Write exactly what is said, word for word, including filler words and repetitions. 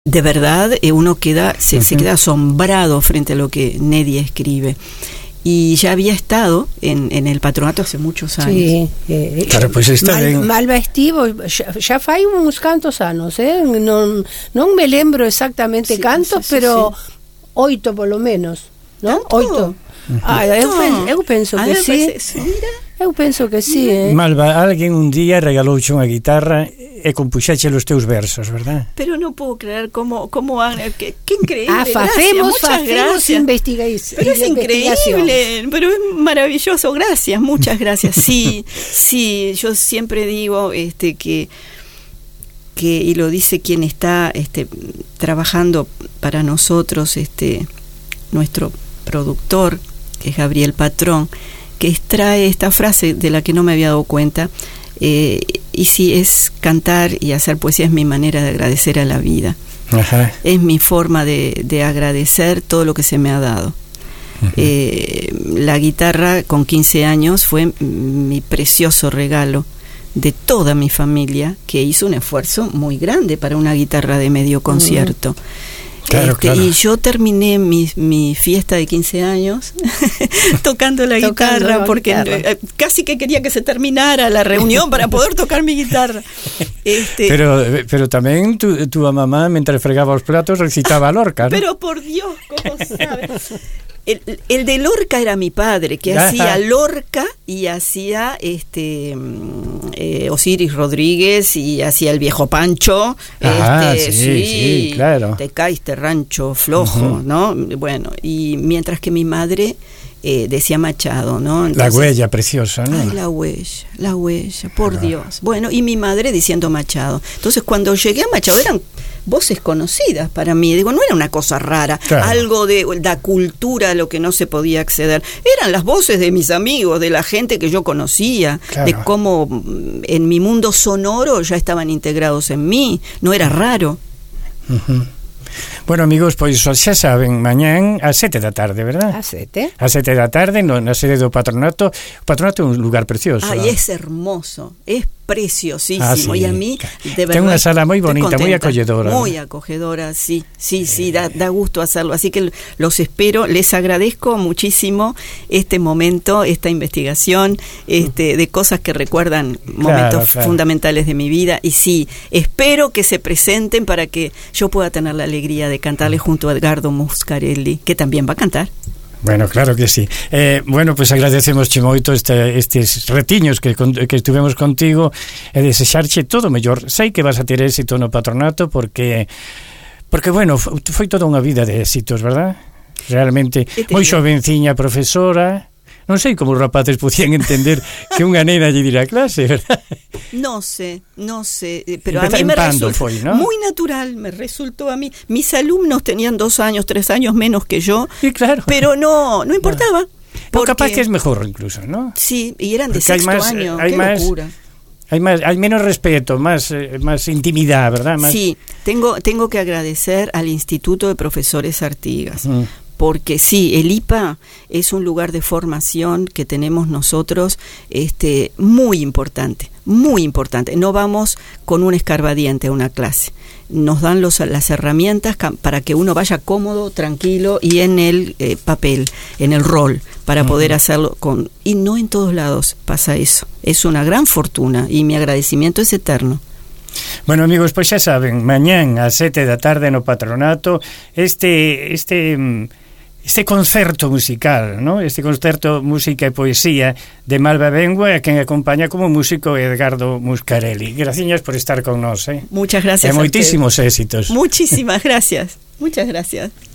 de verdad eh, uno queda se, uh-huh. se queda asombrado frente a lo que Neddy escribe. Y ya había estado en, en el patronato hace muchos años. Sí, eh, claro, pois está mal, ben. Malva estivo, xa, xa fai uns cantos anos, eh? non, non me lembro exactamente sí, cantos, sí, sí, pero sí. oito polo menos, non? Oito. Uh-huh. Ah, eu, pen, eu penso que sí. Eu penso que sí, eh. Malva, alguén un día regalouche unha guitarra e compuxache os teus versos, verdad? Pero non podo creer como como que, que increíble. Ah, facemos, facemos investigación. Pero es increíble, pero es maravilloso. Gracias, muchas gracias. Sí, sí, yo siempre digo este que que y lo dice quien está este trabajando para nosotros, este nuestro productor, que es Gabriel Patrón, que extrae esta frase de la que no me había dado cuenta, eh, y si es cantar y hacer poesía es mi manera de agradecer a la vida. Ajá. Es mi forma de, de agradecer todo lo que se me ha dado. Uh-huh. Eh, la guitarra con quince años fue mi precioso regalo de toda mi familia, que hizo un esfuerzo muy grande para una guitarra de medio concierto. Uh-huh. Claro, este, claro. Y yo terminé mi, mi fiesta de quince años tocando la tocando guitarra la porque guitarra. Eh, casi que quería que se terminara la reunión para poder tocar mi guitarra. Este, pero pero tamén tu, tu mamá, mentre fregaba os platos, recitaba a Lorca, ¿no? Pero por Dios, ¿cómo sabes? El, el de Lorca era mi padre, que Ajá. hacía Lorca y hacía este eh, Osiris Rodríguez y hacía el viejo Pancho. Ah, este, sí, sí, sí, claro. Te caíste rancho flojo, uh-huh. ¿no? Bueno, y mientras que mi madre eh, decía Machado, ¿no? Entonces, la huella preciosa, ¿no? Ay, la huella, la huella, por ah. Dios. Bueno, y mi madre diciendo Machado. Entonces, cuando llegué a Machado eran voces conocidas para mí, digo, no era una cosa rara, claro. algo de la cultura a lo que no se podía acceder, eran las voces de mis amigos, de la gente que yo conocía, claro. de cómo en mi mundo sonoro ya estaban integrados en mí, no era raro. Uh-huh. Bueno, amigos, pois xa saben, mañán ás sete da tarde, verdad? Ás sete. Ás sete da tarde, no, na sede do patronato. O patronato é un lugar precioso. Ai, es hermoso, es preciosísimo. Ah, sí. Y a mí, de verdad, ten unha sala moi bonita, moi acogedora. Muy acogedora, sí, sí, sí, da, da gusto hacerlo. Así que los espero, les agradezco muchísimo este momento, esta investigación, este, de cosas que recuerdan momentos claro, claro. fundamentales de mi vida. Y sí, espero que se presenten para que yo pueda tener la alegría de cantarle junto a Edgardo Muscarelli, que también va a cantar. Bueno, claro que sí. Eh, bueno, pues agradecemos moito este, estes retiños que, que estuvemos contigo e desexarche todo mellor. Sei que vas a ter éxito no patronato porque, porque bueno, foi toda unha vida de éxitos, verdad? Realmente, moi xovenciña profesora. Non sei como os rapaces podían entender que unha nena lle dira clase, verdad? No sé, no sé, pero Empeza a mí me resultó foi, ¿no? Muy natural, me resultó a mí. Mis alumnos tenían dos años, tres años menos que yo, sí, claro. pero no, no importaba. No, capaz que es mejor incluso, ¿no? Sí, y eran de porque sexto más, año, hay qué más, locura. Hay más, hay menos respeto, más, eh, más intimidad, ¿verdad? Más... Sí, tengo, tengo que agradecer al Instituto de Profesores Artigas. Mm. Porque sí, el I P A es un lugar de formación que tenemos nosotros este, muy importante, muy importante. No vamos con un escarbadiente a una clase. Nos dan los, las herramientas para que uno vaya cómodo, tranquilo y en el eh, papel, en el rol, para uh-huh. poder hacerlo con... Y no en todos lados pasa eso. Es una gran fortuna y mi agradecimiento es eterno. Bueno, amigos, pois xa saben, mañán ás sete da tarde no patronato este... este este concerto musical, ¿no? Este concerto música e poesía de Malva Bengua, a quen acompaña como músico Edgardo Muscarelli. Gracias por estar con nós, eh? Muchas gracias. E moitísimos éxitos. Muchísimas gracias. Muchas gracias.